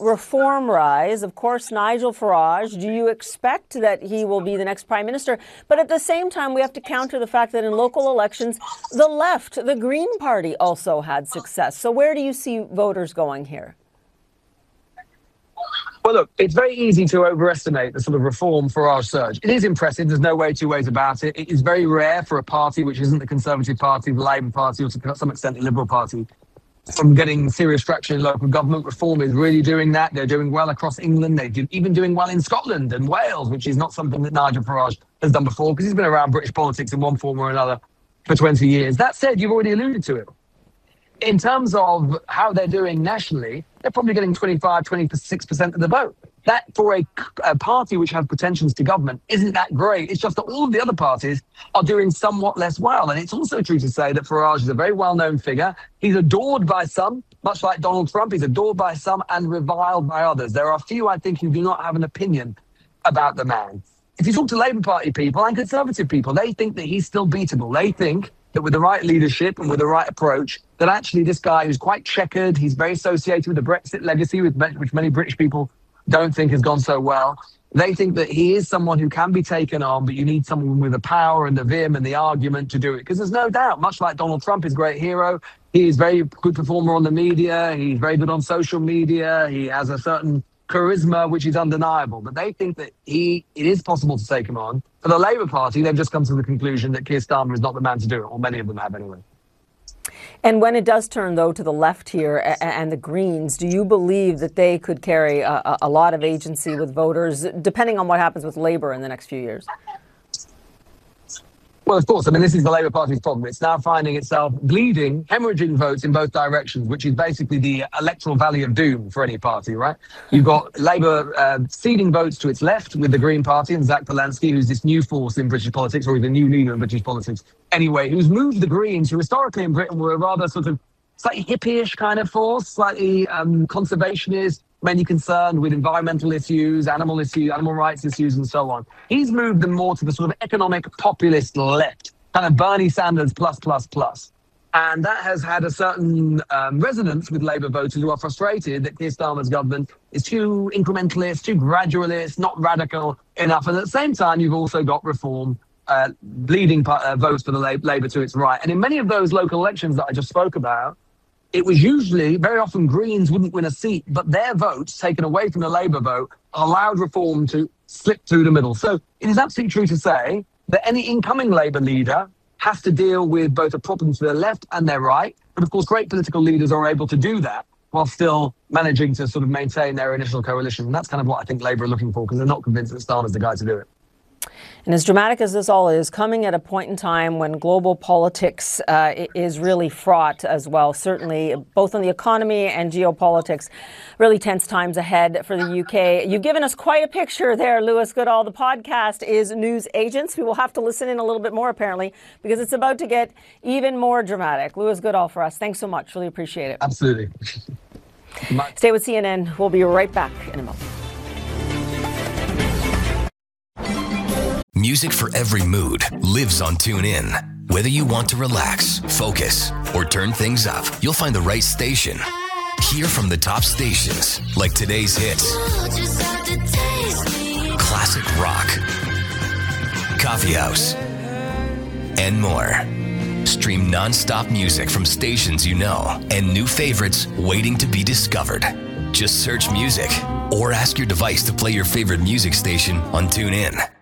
reform rise. Of course, Nigel Farage, do you expect that he will be the next prime minister? But at the same time, we have to counter the fact that in local elections, the left, the Green Party, also had success. So where do you see voters going here? Well, look, it's very easy to overestimate the sort of reform Farage surge. It is impressive. There's no two ways about it. It is very rare for a party which isn't the Conservative Party, the Labour Party, or to some extent the Liberal Party, from getting serious traction in local government. Reform is really doing that. They're doing well across England. They're even doing well in Scotland and Wales, which is not something that Nigel Farage has done before, because he's been around British politics in one form or another for 20 years. That said, you've already alluded to it. In terms of how they're doing nationally, they're probably getting 26% of the vote. That, for a party which has pretensions to government, isn't that great. It's just that all of the other parties are doing somewhat less well. And it's also true to say that Farage is a very well-known figure. He's adored by some, much like Donald Trump. He's adored by some and reviled by others. There are a few, I think, who do not have an opinion about the man. If you talk to Labour Party people and Conservative people, they think that he's still beatable. They think that with the right leadership and with the right approach, that actually this guy who's quite checkered, he's very associated with the Brexit legacy, which many British people don't think has gone so well. They think that he is someone who can be taken on, but you need someone with the power and the vim and the argument to do it. Because there's no doubt, much like Donald Trump is a great hero, he is a very good performer on the media, he's very good on social media, he has a certain charisma which is undeniable. But they think that it is possible to take him on. For the Labour Party, they've just come to the conclusion that Keir Starmer is not the man to do it, or many of them have anyway. And when it does turn, though, to the left here and the Greens, do you believe that they could carry a lot of agency with voters, depending on what happens with Labour in the next few years? Well, of course. I mean, this is the Labour Party's problem. It's now finding itself bleeding, hemorrhaging votes in both directions, which is basically the electoral valley of doom for any party, right? You've got Labour ceding votes to its left with the Green Party and Zach Polanski, who's this new force in British politics, or the new leader in British politics anyway, who's moved the Greens, who historically in Britain were a rather sort of slightly hippie-ish kind of force, slightly conservationist, mainly concerned with environmental issues, animal rights issues, and so on. He's moved them more to the sort of economic populist left, kind of Bernie Sanders plus. And that has had a certain resonance with Labour voters who are frustrated that Keir Starmer's government is too incrementalist, too gradualist, not radical enough. And at the same time, you've also got reform bleeding votes for the Labour to its right. And in many of those local elections that I just spoke about, it was usually, very often, Greens wouldn't win a seat, but their votes, taken away from the Labour vote, allowed reform to slip through the middle. So it is absolutely true to say that any incoming Labour leader has to deal with both a problem to their left and their right. But of course, great political leaders are able to do that while still managing to sort of maintain their initial coalition. And that's kind of what I think Labour are looking for, because they're not convinced that Starmer's the guy to do it. And as dramatic as this all is, coming at a point in time when global politics is really fraught as well, certainly both on the economy and geopolitics, really tense times ahead for the UK. You've given us quite a picture there, Lewis Goodall. The podcast is News Agents. We will have to listen in a little bit more, apparently, because it's about to get even more dramatic. Lewis Goodall for us. Thanks so much. Really appreciate it. Absolutely. Stay with CNN. We'll be right back in a moment. Music for every mood lives on TuneIn. Whether you want to relax, focus, or turn things up, you'll find the right station. Hear from the top stations, like today's hits, classic rock, coffee house, and more. Stream non-stop music from stations you know and new favorites waiting to be discovered. Just search music or ask your device to play your favorite music station on TuneIn.